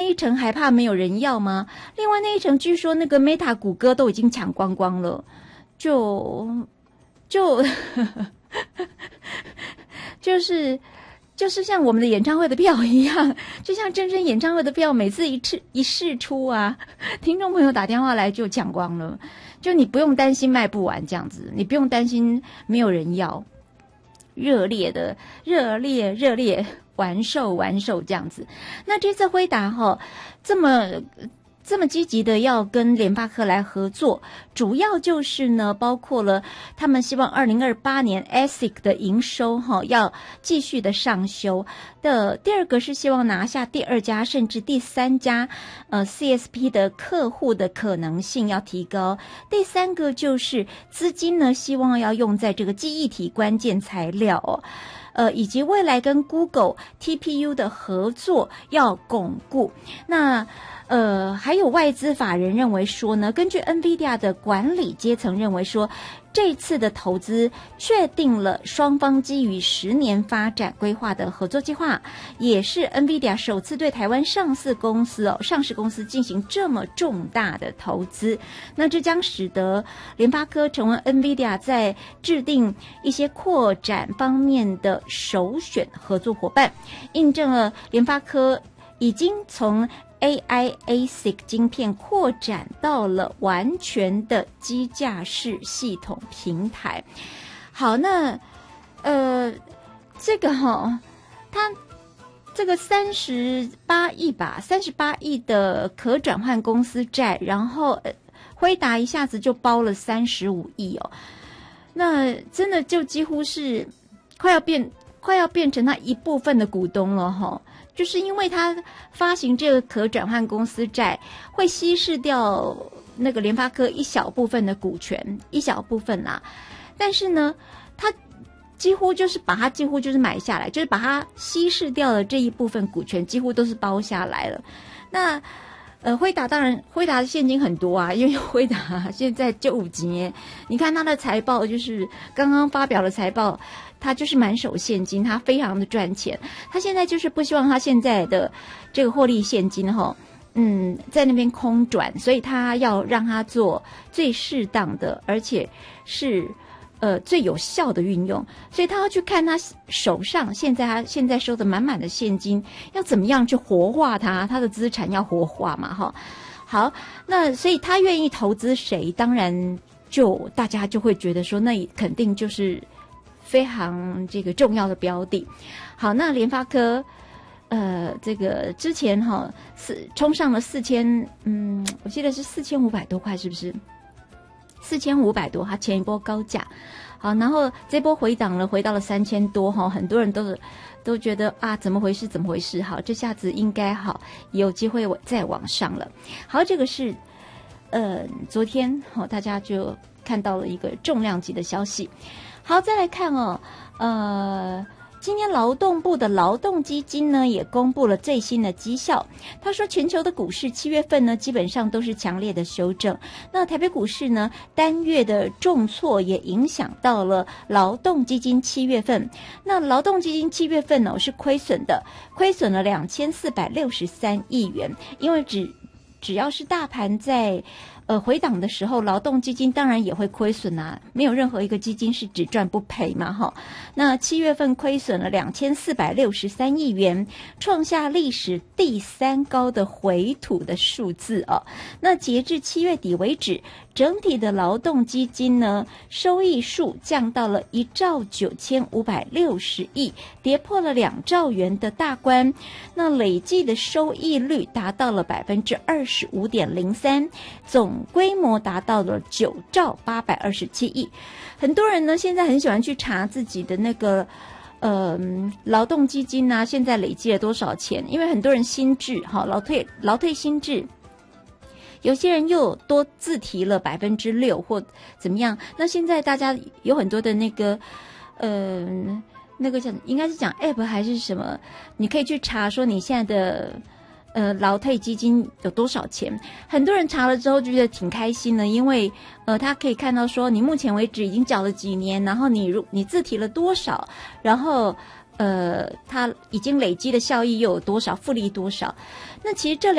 一层还怕没有人要吗？另外那一层据说那个 Meta 谷歌都已经抢光光了，就是像我们的演唱会的票一样，就像真正演唱会的票，每次一试出啊，听众朋友打电话来就抢光了，就你不用担心卖不完这样子，你不用担心没有人要，热烈完售这样子。那这次辉达这么积极的要跟联发科来合作，主要就是呢，包括了他们希望2028年 ASIC 的营收要继续的上修的。第二个是希望拿下第2家甚至第3家CSP 的客户的可能性要提高。第3个就是资金呢，希望要用在这个记忆体关键材料以及未来跟 Google TPU 的合作要巩固。那还有外资法人认为说呢，根据 NVIDIA 的管理阶层认为说，这次的投资确定了双方基于10年发展规划的合作计划，也是 NVIDIA 首次对台湾上市公司进行这么重大的投资。那这将使得联发科成为 NVIDIA 在制定一些扩展方面的首选合作伙伴，印证了联发科已经从AI ASIC 晶片扩展到了完全的机架式系统平台。好，那这个它这个38亿的可转换公司债，然后辉达一下子就包了35亿哦，那真的就几乎是快要变成它一部分的股东了齁。就是因为它发行这个可转换公司债，会稀释掉那个联发科一小部分的股权，一小部分啦。但是呢，它几乎就是买下来，就是把它稀释掉的这一部分股权，几乎都是包下来了。那辉达当然，辉达的现金很多啊，因为辉达现在就5级耶，你看它的财报，就是刚刚发表了财报。他就是满手现金，他非常的赚钱。他现在就是不希望他现在的这个获利现金在那边空转，所以他要让他做最适当的，而且是最有效的运用。所以他要去看他手上他现在收的满满的现金，要怎么样去活化他的资产要活化嘛好，那所以他愿意投资谁，当然就大家就会觉得说，那肯定就是非常这个重要的标的。好，那联发科这个之前冲上了4000，我记得是4500多块，是不是4500多？它前一波高价。好，然后这波回档了，回到了3000多很多人都觉得啊，怎么回事？好，这下子应该有机会再往上了。好，这个是昨天大家就看到了一个重量级的消息。好，再来看今天劳动部的劳动基金呢也公布了最新的绩效。他说全球的股市7月份呢基本上都是强烈的修正，那台北股市呢单月的重挫也影响到了劳动基金7月份。那劳动基金7月份呢是亏损了2463亿元，因为只要是大盘在回档的时候，劳动基金当然也会亏损啊，没有任何一个基金是只赚不赔嘛那7月份亏损了2463亿元，创下历史第3高的回吐的数字那截至7月底为止，整体的劳动基金呢收益数降到了1兆9560亿，跌破了2兆元的大关。那累计的收益率达到了 25.03%， 总规模达到了9兆827亿。很多人呢现在很喜欢去查自己的那个劳动基金啊，现在累积了多少钱？因为很多人新制劳退新制，有些人又多自提了6%或怎么样。那现在大家有很多的那个应该是讲 App 还是什么，你可以去查说你现在的劳退基金有多少钱。很多人查了之后就觉得挺开心的，因为他可以看到说你目前为止已经缴了几年，然后你自提了多少，然后它已经累积的效益又有多少，复利多少。那其实这